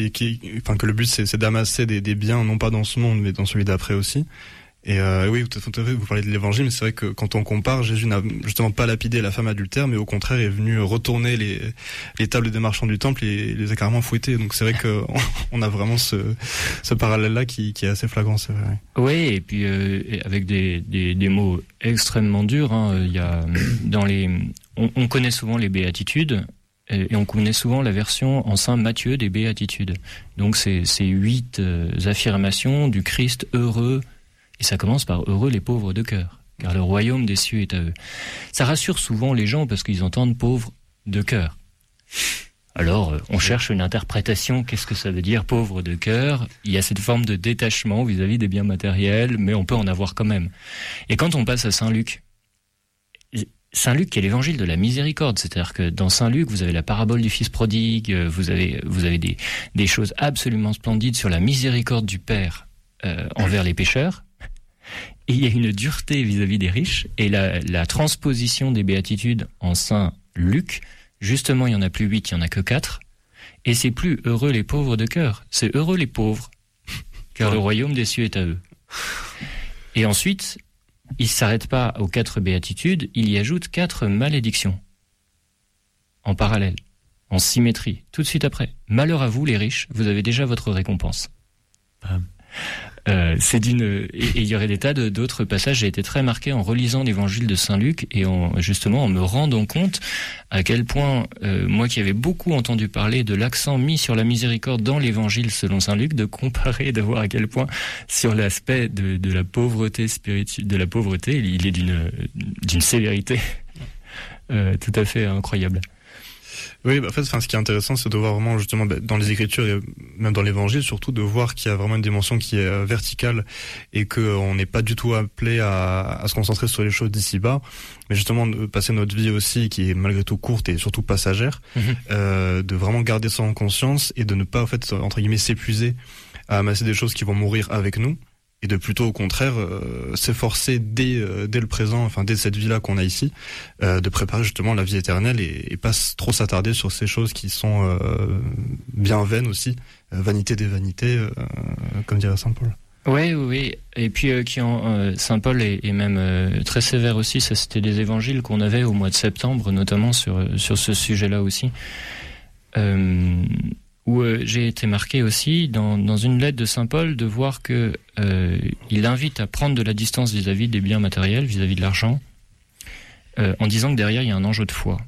que le but c'est d'amasser des biens, non pas dans ce monde, mais dans celui d'après aussi. Et oui, tout à fait, vous parlez de l'évangile, mais c'est vrai que quand on compare, Jésus n'a justement pas lapidé la femme adultère, mais au contraire est venu retourner les tables des marchands du temple et les a carrément fouettés. Donc c'est vrai que on a vraiment ce parallèle-là qui est assez flagrant, c'est vrai. Oui, et puis avec des mots extrêmement durs. Il y a on connaît souvent les béatitudes. Et on connaît souvent la version en Saint Matthieu des béatitudes. Donc c'est 8 affirmations du Christ heureux. Et ça commence par « Heureux les pauvres de cœur, car le royaume des cieux est à eux ». Ça rassure souvent les gens parce qu'ils entendent « pauvres de cœur ». Alors, on cherche une interprétation. Qu'est-ce que ça veut dire « pauvre de cœur » ? Il y a cette forme de détachement vis-à-vis des biens matériels, mais on peut en avoir quand même. Et quand on passe à Saint Luc qui est l'évangile de la miséricorde, c'est-à-dire que dans Saint Luc, vous avez la parabole du fils prodigue, vous avez des choses absolument splendides sur la miséricorde du Père envers les pécheurs. Et il y a une dureté vis-à-vis des riches, et la transposition des béatitudes en Saint Luc, justement il n'y en a plus 8, il n'y en a que 4, et c'est plus heureux les pauvres de cœur, c'est heureux les pauvres, car le royaume des cieux est à eux. Et ensuite, il ne s'arrête pas aux 4 béatitudes, il y ajoute 4 malédictions, en parallèle, en symétrie, tout de suite après. Malheur à vous les riches, vous avez déjà votre récompense. Et il y aurait des tas d'autres passages. J'ai été très marqué en relisant l'évangile de Saint Luc et en me rendant compte à quel point moi qui avais beaucoup entendu parler de l'accent mis sur la miséricorde dans l'évangile selon Saint Luc, de comparer, de voir à quel point sur l'aspect de la pauvreté spirituelle, de la pauvreté, il est d'une sévérité tout à fait incroyable. Oui, en fait, ce qui est intéressant, c'est de voir vraiment justement dans les Écritures et même dans l'Évangile, surtout de voir qu'il y a vraiment une dimension qui est verticale et qu'on n'est pas du tout appelé à se concentrer sur les choses d'ici-bas, mais justement de passer notre vie aussi, qui est malgré tout courte et surtout passagère, de vraiment garder ça en conscience et de ne pas, en fait, entre guillemets, s'épuiser à amasser des choses qui vont mourir avec nous. Et de plutôt au contraire s'efforcer dès le présent, enfin dès cette vie-là qu'on a ici, de préparer justement la vie éternelle et pas trop s'attarder sur ces choses qui sont bien vaines aussi, vanité des vanités, comme dirait Saint Paul. Oui. Et puis Saint Paul est même très sévère aussi. Ça, c'était des évangiles qu'on avait au mois de septembre, notamment sur ce sujet-là aussi. Où j'ai été marqué aussi dans une lettre de Saint Paul de voir que il invite à prendre de la distance vis-à-vis des biens matériels, vis-à-vis de l'argent, en disant que derrière il y a un enjeu de foi.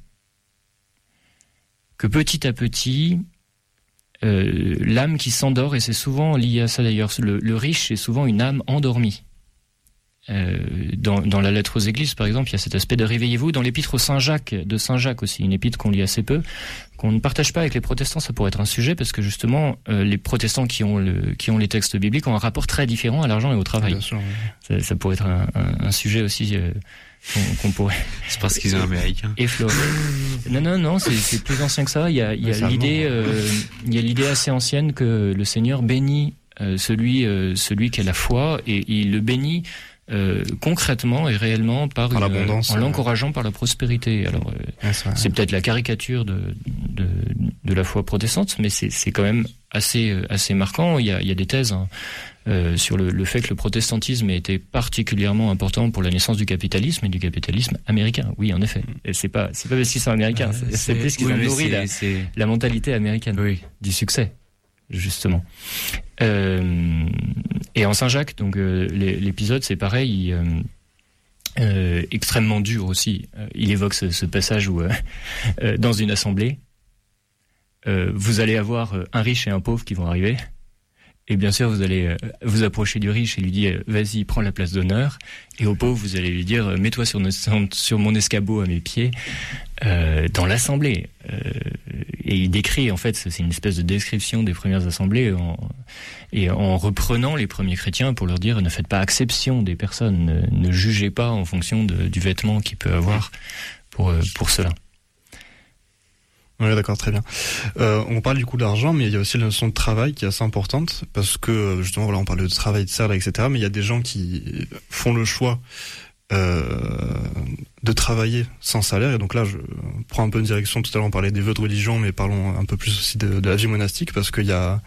Que petit à petit, l'âme qui s'endort, et c'est souvent lié à ça d'ailleurs, le riche est souvent une âme endormie. Dans la lettre aux églises, par exemple, il y a cet aspect de réveillez-vous. Dans l'épître de Saint Jacques aussi, une épître qu'on lit assez peu, qu'on ne partage pas avec les protestants. Ça pourrait être un sujet parce que justement, les protestants qui ont les textes bibliques ont un rapport très différent à l'argent et au travail. Bien sûr, oui. Ça pourrait être un sujet aussi qu'on pourrait. C'est parce qu'ils sont américains. Effleurer. Non, c'est plus ancien que ça. Il y a l'idée assez ancienne que le Seigneur bénit celui qui a la foi, et il le bénit concrètement et réellement par l'abondance, en l'encourageant par la prospérité. Alors c'est peut-être la caricature de la foi protestante, mais c'est quand même assez marquant. Il y a des thèses sur le fait que le protestantisme a été particulièrement important pour la naissance du capitalisme et du capitalisme américain. Oui, en effet. Et c'est pas parce qu'ils sont américains, c'est plus qu'ils ont nourri la mentalité américaine du succès, justement. Et en Saint-Jacques, donc l'épisode c'est pareil, extrêmement dur aussi. Il évoque ce passage où dans une assemblée, vous allez avoir un riche et un pauvre qui vont arriver. Et bien sûr, vous allez vous approcher du riche et lui dire « Vas-y, prends la place d'honneur ». Et au pauvre, vous allez lui dire « Mets-toi sur mon escabeau à mes pieds » dans l'assemblée. Et il décrit, en fait, c'est une espèce de description des premières assemblées en reprenant les premiers chrétiens pour leur dire « Ne faites pas exception des personnes, ne jugez pas en fonction du vêtement qu'il peut avoir pour cela ». Oui, d'accord, très bien. On parle du coup d'argent, mais il y a aussi la notion de travail qui est assez importante, parce que justement, voilà, on parle de travail, de salaire, etc. Mais il y a des gens qui font le choix de travailler sans salaire, et donc là, je prends un peu une direction. Tout à l'heure, on parlait des vœux de religion, mais parlons un peu plus aussi de la vie monastique, parce qu'il y a